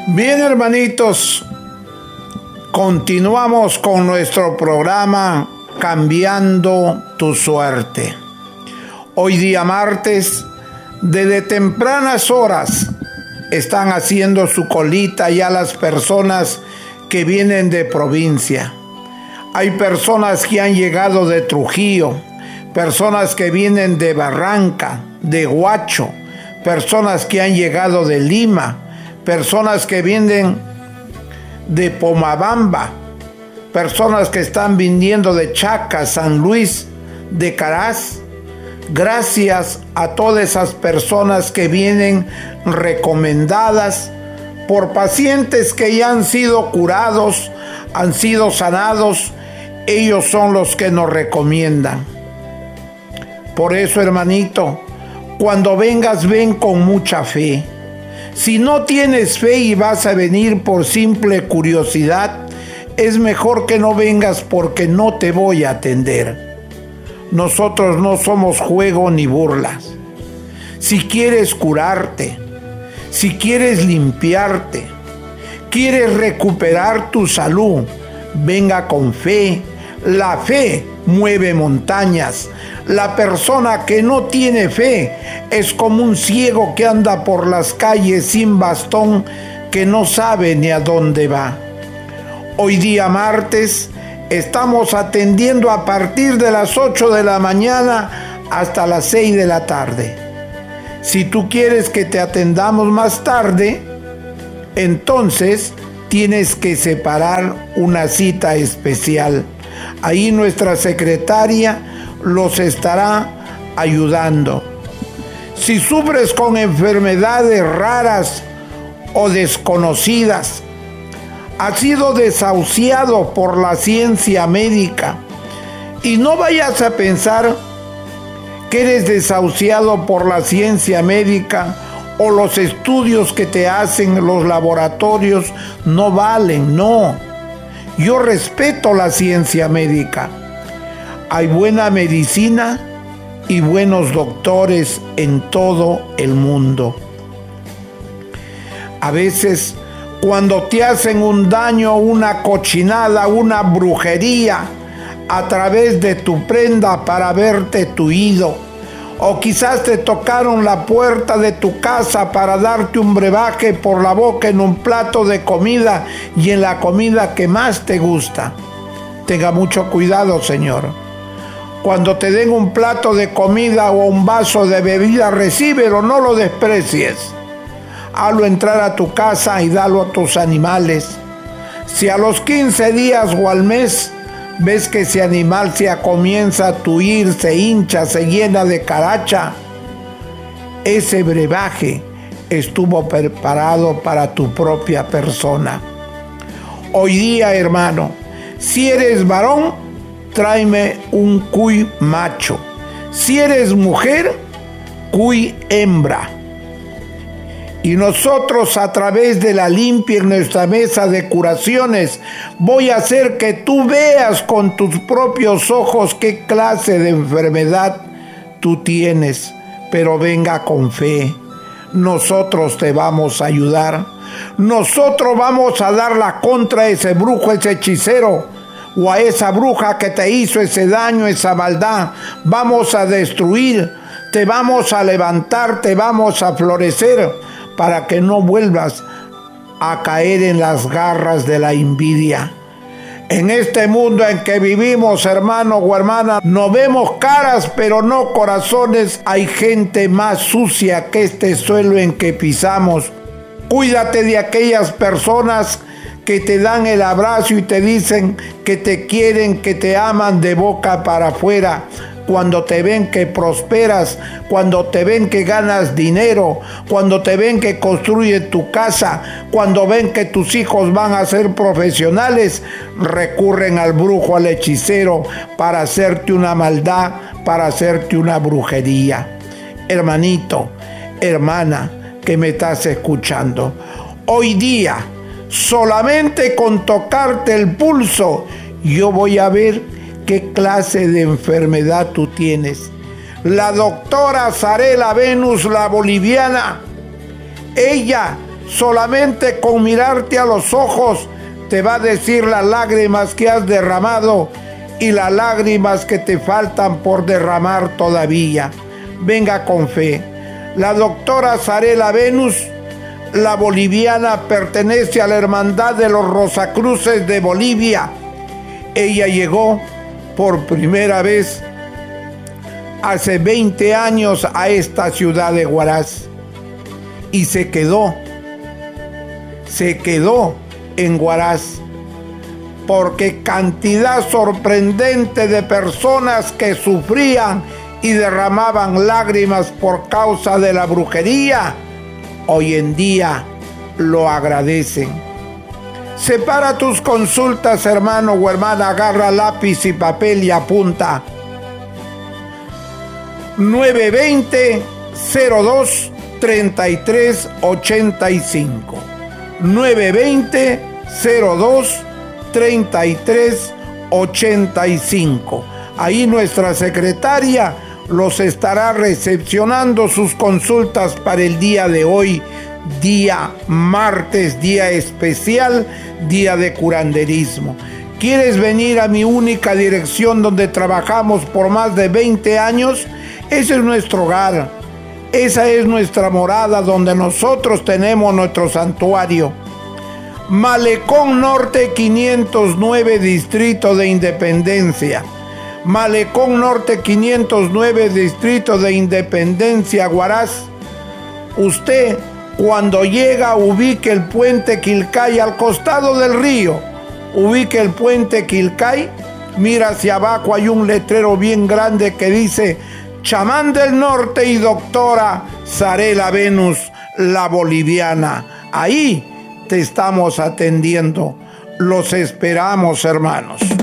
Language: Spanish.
Bien, hermanitos, continuamos con nuestro programa Cambiando tu Suerte. Hoy día martes, desde tempranas horas, están haciendo su colita ya las personas que vienen de provincia. Hay personas que han llegado de Trujillo, personas que vienen de Barranca, de Huacho, personas que han llegado de Lima, personas que vienen de Pomabamba, personas que están viniendo de Chaca, San Luis, de Caraz. Gracias a todas esas personas que vienen recomendadas por pacientes que ya han sido curados, han sido sanados. Ellos son los que nos recomiendan. Por eso, hermanito, cuando vengas, ven con mucha fe. Si no tienes fe y vas a venir por simple curiosidad, es mejor que no vengas porque no te voy a atender. Nosotros no somos juego ni burlas. Si quieres curarte, si quieres limpiarte, quieres recuperar tu salud, venga con fe. La fe mueve montañas. La persona que no tiene fe es como un ciego que anda por las calles sin bastón, que no sabe ni a dónde va. Hoy día martes estamos atendiendo a partir de las 8 de la mañana hasta las 6 de la tarde. Si tú quieres que te atendamos más tarde, entonces tienes que separar una cita especial. Ahí nuestra secretaria los estará ayudando. Si sufres con enfermedades raras o desconocidas, has sido desahuciado por la ciencia médica, y no vayas a pensar que eres desahuciado por la ciencia médica o los estudios que te hacen los laboratorios no valen, no. Yo respeto la ciencia médica. Hay buena medicina y buenos doctores en todo el mundo. A veces, cuando te hacen un daño, una cochinada, una brujería a través de tu prenda para haberte tuido, o quizás te tocaron la puerta de tu casa para darte un brebaje por la boca en un plato de comida y en la comida que más te gusta. Tenga mucho cuidado, señor. Cuando te den un plato de comida o un vaso de bebida, recíbelo, no lo desprecies. Hazlo entrar a tu casa y dalo a tus animales. Si a los 15 días o al mes ves que ese animal comienza a tuir, se hincha, se llena de caracha, ese brebaje estuvo preparado para tu propia persona. Hoy día, hermano, si eres varón, tráeme un cuy macho. Si eres mujer, cuy hembra. Y nosotros, a través de la limpia en nuestra mesa de curaciones, voy a hacer que tú veas con tus propios ojos qué clase de enfermedad tú tienes. Pero venga con fe. Nosotros te vamos a ayudar. Nosotros vamos a dar la contra a ese brujo, ese hechicero, o a esa bruja que te hizo ese daño, esa maldad. Vamos a destruir, te vamos a levantar, te vamos a florecer, para que no vuelvas a caer en las garras de la envidia. En este mundo en que vivimos, hermano o hermana, no vemos caras, pero no corazones. Hay gente más sucia que este suelo en que pisamos. Cuídate de aquellas personas que te dan el abrazo y te dicen que te quieren, que te aman de boca para afuera. Cuando te ven que prosperas, cuando te ven que ganas dinero, cuando te ven que construyes tu casa, cuando ven que tus hijos van a ser profesionales, recurren al brujo, al hechicero, para hacerte una maldad, para hacerte una brujería. Hermanito, hermana, que me estás escuchando, hoy día, solamente con tocarte el pulso, yo voy a ver qué clase de enfermedad tú tienes. La doctora Zarela Venus, la boliviana, ella Solamente con mirarte a los ojos te va a decir las lágrimas que has derramado y las lágrimas que te faltan por derramar todavía. Venga con fe. La doctora Zarela Venus, la boliviana, pertenece a la Hermandad de los Rosacruces de Bolivia. Ella llegó por primera vez hace 20 años a esta ciudad de Huaraz y se quedó en Huaraz porque cantidad sorprendente de personas que sufrían y derramaban lágrimas por causa de la brujería, hoy en día lo agradecen. Separa tus consultas, hermano o hermana, agarra lápiz y papel y apunta. 920-02-3385. 920-02-3385. Ahí nuestra secretaria los estará recepcionando sus consultas para el día de hoy, día martes, día especial, día de curanderismo. ¿Quieres venir a mi única dirección donde trabajamos por más de 20 años? Ese es nuestro hogar, esa es nuestra morada donde nosotros tenemos nuestro santuario. Malecón Norte 509, Distrito de Independencia. Malecón Norte 509, Distrito de Independencia, Huaraz. Usted, cuando llega, ubique el puente Quilcay al costado del río. Ubique el puente Quilcay, mira hacia abajo, hay un letrero bien grande que dice Chamán del Norte y doctora Zarela Venus, la boliviana. Ahí te estamos atendiendo. Los esperamos, hermanos.